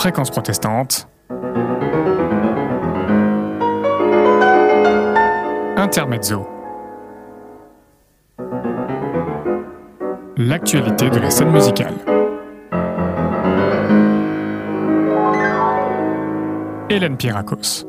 Fréquence protestante. Intermezzo. L'actualité de la scène musicale. Hélène Pierrakos.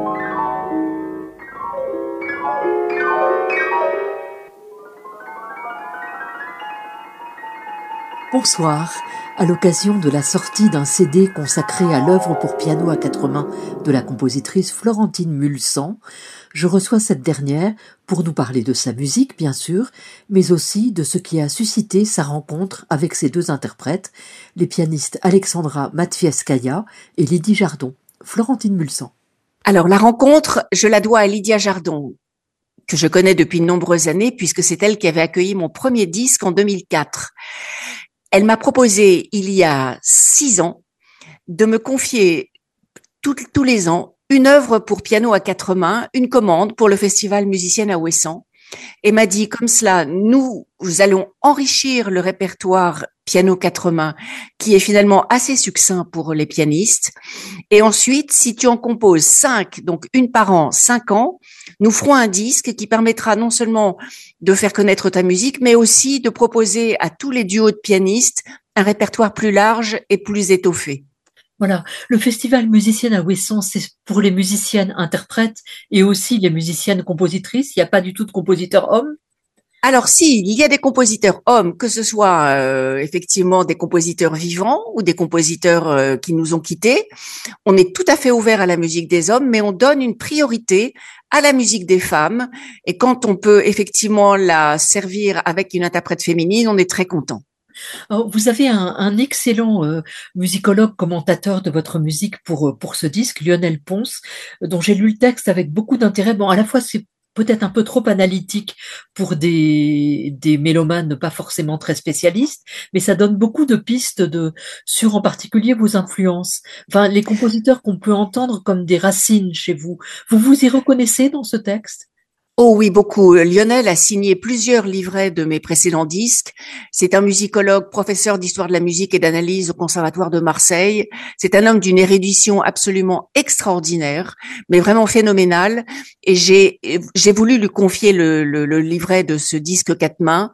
Bonsoir. À l'occasion de la sortie d'un CD consacré à l'œuvre pour piano à quatre mains de la compositrice Florentine Mulsan, je reçois cette dernière pour nous parler de sa musique, bien sûr, mais aussi de ce qui a suscité sa rencontre avec ses deux interprètes, les pianistes Alexandra Matvievskaya et Lydie Jardon. Florentine Mulsan. Alors, la rencontre, je la dois à Lydia Jardon, que je connais depuis de nombreuses années, puisque c'est elle qui avait accueilli mon premier disque en 2004. Elle m'a proposé, il y a 6 ans, de me confier tous les ans une œuvre pour piano à quatre mains, une commande pour le festival musicienne à Ouessant, et m'a dit comme cela, nous allons enrichir le répertoire piano quatre mains, qui est finalement assez succinct pour les pianistes, et ensuite, si tu en composes 5, donc une par an, 5 ans, nous ferons un disque qui permettra non seulement de faire connaître ta musique, mais aussi de proposer à tous les duos de pianistes un répertoire plus large et plus étoffé. Voilà, le festival musicienne à Ouessant, c'est pour les musiciennes interprètes et aussi les musiciennes compositrices. Il n'y a pas du tout de compositeurs hommes? Alors si, il y a des compositeurs hommes, que ce soit effectivement des compositeurs vivants ou des compositeurs qui nous ont quittés. On est tout à fait ouvert à la musique des hommes, mais on donne une priorité à la musique des femmes. Et quand on peut effectivement la servir avec une interprète féminine, on est très content. Alors, vous avez un excellent musicologue commentateur de votre musique pour ce disque, Lionel Ponce, dont j'ai lu le texte avec beaucoup d'intérêt. Bon, à la fois, c'est peut-être un peu trop analytique pour des mélomanes pas forcément très spécialistes, mais ça donne beaucoup de pistes sur en particulier vos influences. Enfin, les compositeurs qu'on peut entendre comme des racines chez vous. Vous vous y reconnaissez dans ce texte? Oh oui, beaucoup. Lionel a signé plusieurs livrets de mes précédents disques. C'est un musicologue, professeur d'histoire de la musique et d'analyse au Conservatoire de Marseille. C'est un homme d'une érudition absolument extraordinaire, mais vraiment phénoménale. Et j'ai voulu lui confier le livret de ce disque quatre mains.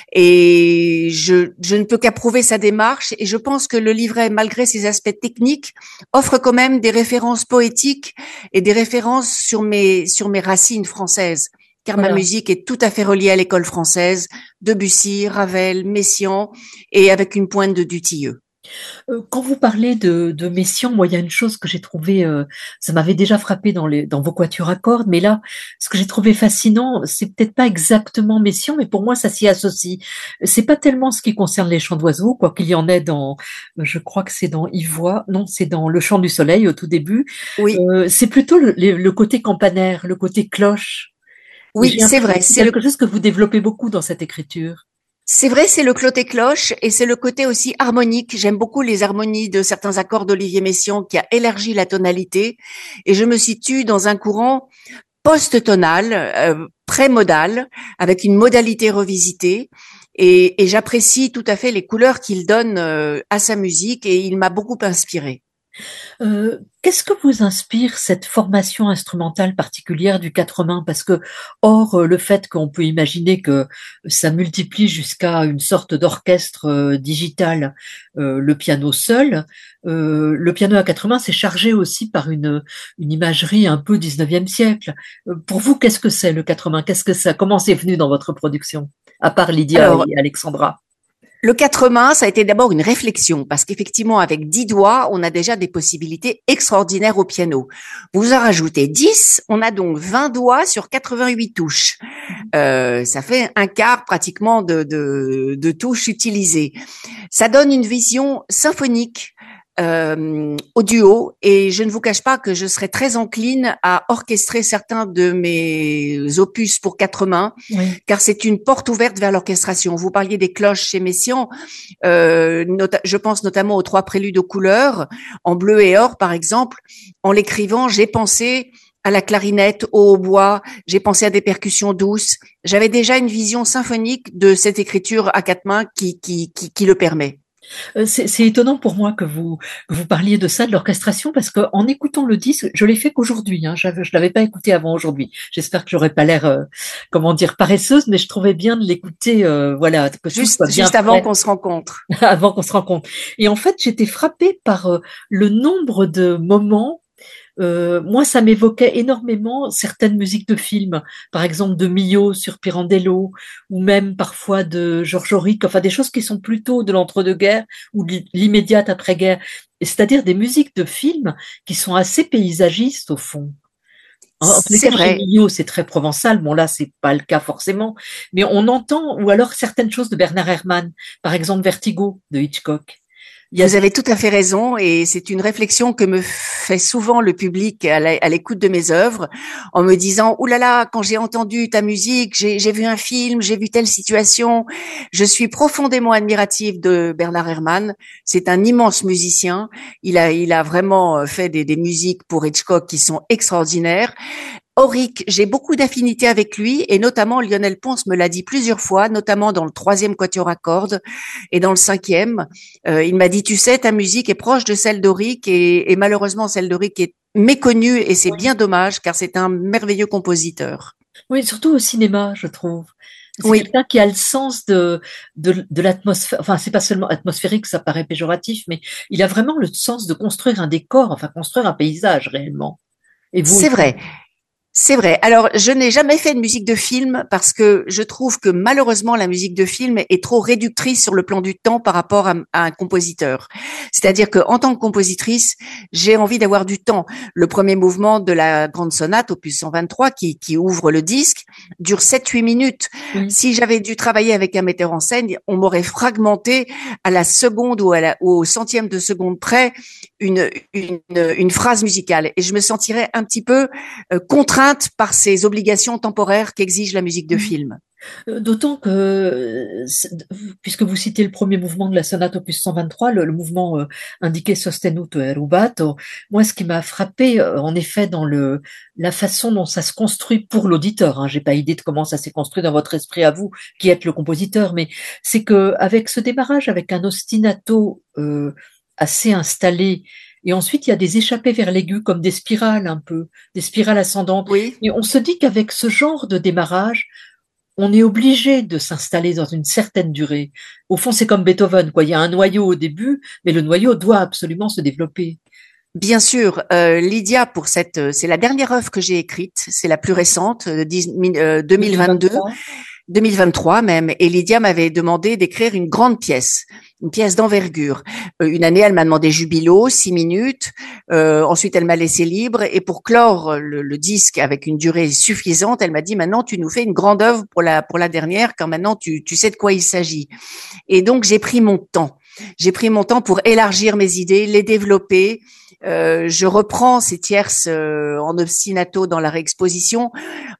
Et je ne peux qu'approuver sa démarche. Et je pense que le livret, malgré ses aspects techniques, offre quand même des références poétiques et des références sur mes racines françaises. Car Voilà. Ma musique est tout à fait reliée à l'école française, Debussy, Ravel, Messiaen, et avec une pointe de Dutilleux. Quand vous parlez de Messiaen, moi, il y a une chose que j'ai trouvé, ça m'avait déjà frappé dans vos quatuors à cordes, mais là, ce que j'ai trouvé fascinant, c'est peut-être pas exactement Messiaen, mais pour moi, ça s'y associe. C'est pas tellement ce qui concerne les chants d'oiseaux, quoi qu'il y en ait je crois que c'est dans Ivoire, non, c'est dans Le Chant du Soleil au tout début. Oui, C'est plutôt le côté campanaire, le côté cloche. Et oui, j'ai c'est l'impression vrai. que c'est quelque chose que vous développez beaucoup dans cette écriture. C'est le côté cloche et c'est le côté aussi harmonique. J'aime beaucoup les harmonies de certains accords d'Olivier Messiaen qui a élargi la tonalité et je me situe dans un courant post-tonal, pré-modal, avec une modalité revisitée et j'apprécie tout à fait les couleurs qu'il donne à sa musique et il m'a beaucoup inspirée. Qu'est-ce que vous inspire cette formation instrumentale particulière du quatre mains? Parce que, hors le fait qu'on peut imaginer que ça multiplie jusqu'à une sorte d'orchestre digital, le piano seul, le piano à quatre mains, c'est chargé aussi par une imagerie un peu 19e siècle. Pour vous, qu'est-ce que c'est le quatre mains? Comment c'est venu dans votre production? À part Lydia Alors, et Alexandra. le quatre mains, ça a été d'abord une réflexion, parce qu'effectivement, avec 10 doigts, on a déjà des possibilités extraordinaires au piano. Vous en rajoutez 10, on a donc 20 doigts sur 88 touches. Ça fait un quart pratiquement de touches utilisées. Ça donne une vision symphonique au duo et je ne vous cache pas que je serais très encline à orchestrer certains de mes opus pour quatre mains, Oui. car c'est une porte ouverte vers l'orchestration. Vous parliez des cloches chez Messiaen, je pense notamment aux 3 préludes aux couleurs, en bleu et or par exemple. En l'écrivant, j'ai pensé à la clarinette, au hautbois, j'ai pensé à des percussions douces. J'avais déjà une vision symphonique de cette écriture à quatre mains qui le permet. C'est étonnant pour moi que vous parliez de ça, de l'orchestration, parce qu'en écoutant le disque, je l'ai fait qu'aujourd'hui. Hein, je l'avais pas écouté avant aujourd'hui. J'espère que j'aurais pas l'air, comment dire, paresseuse, mais je trouvais bien de l'écouter, voilà, que tout soit bien Juste avant prêt qu'on se rencontre. avant qu'on se rencontre. Et en fait, j'étais frappée par le nombre de moments. Moi, ça m'évoquait énormément certaines musiques de films, par exemple de Milhaud sur Pirandello, ou même parfois de Georges Auric, enfin des choses qui sont plutôt de l'entre-deux-guerres ou de l'immédiate après-guerre, c'est-à-dire des musiques de films qui sont assez paysagistes au fond. En tous les C'est cas, chez vrai. Milhaud, c'est très provençal. Bon, là, c'est pas le cas forcément, mais on entend, ou alors certaines choses de Bernard Herrmann, par exemple Vertigo de Hitchcock. Il y a Vous avez tout à fait raison et c'est une réflexion que me fait souvent le public à l'écoute de mes œuvres en me disant « Ouh là là, quand j'ai entendu ta musique, j'ai vu un film, j'ai vu telle situation. » Je suis profondément admirative de Bernard Herrmann. C'est un immense musicien. Il a vraiment fait des musiques pour Hitchcock qui sont extraordinaires. Auric, j'ai beaucoup d'affinités avec lui et notamment Lionel Pons me l'a dit plusieurs fois, notamment dans le troisième quatuor à cordes et dans le cinquième. Il m'a dit, tu sais, ta musique est proche de celle d'Auric et malheureusement celle d'Auric est méconnue et c'est bien dommage car c'est un merveilleux compositeur. Oui, surtout au cinéma, je trouve. C'est Oui, quelqu'un qui a le sens de l'atmosphère. Enfin, c'est pas seulement atmosphérique, ça paraît péjoratif, mais il a vraiment le sens de construire un décor, enfin, construire un paysage réellement. Et vous c'est aussi. vrai. C'est vrai. Alors, je n'ai jamais fait de musique de film parce que je trouve que malheureusement la musique de film est trop réductrice sur le plan du temps par rapport à un compositeur. C'est-à-dire que en tant que compositrice, j'ai envie d'avoir du temps. Le premier mouvement de la grande sonate, opus 123, qui ouvre le disque, dure 7-8 minutes. Oui. Si j'avais dû travailler avec un metteur en scène, on m'aurait fragmenté à la seconde ou au centième de seconde près une phrase musicale. Et je me sentirais un petit peu contrainte par ces obligations temporaires qu'exige la musique de film. D'autant que, puisque vous citez le premier mouvement de la sonate opus 123, le mouvement indiqué sostenuto e rubato, moi, ce qui m'a frappé, en effet, dans la façon dont ça se construit pour l'auditeur, hein, j'ai pas idée de comment ça s'est construit dans votre esprit à vous, qui êtes le compositeur, mais c'est que avec ce démarrage, avec un ostinato assez installé, et ensuite il y a des échappées vers l'aigu, comme des spirales un peu, des spirales ascendantes, Oui, et on se dit qu'avec ce genre de démarrage, on est obligé de s'installer dans une certaine durée. Au fond, c'est comme Beethoven, quoi. Il y a un noyau au début, mais le noyau doit absolument se développer. bien sûr. Lydia, c'est la dernière œuvre que j'ai écrite, c'est la plus récente, 2022. 2023. 2023 même, et Lydia m'avait demandé d'écrire une pièce d'envergure. Une année, elle m'a demandé Jubilo, 6 minutes. Ensuite, elle m'a laissé libre. Et pour clore le disque avec une durée suffisante, elle m'a dit maintenant, tu nous fais une grande œuvre pour la dernière, quand maintenant tu sais de quoi il s'agit. Et donc, j'ai pris mon temps. J'ai pris mon temps pour élargir mes idées, les développer. Je reprends ces tierces en ostinato dans la réexposition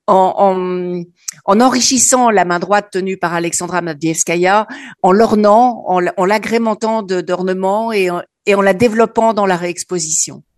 en enrichissant la main droite tenue par Alexandra Mavdievskaya, en l'ornant, en l'agrémentant d'ornements et en la développant dans la réexposition.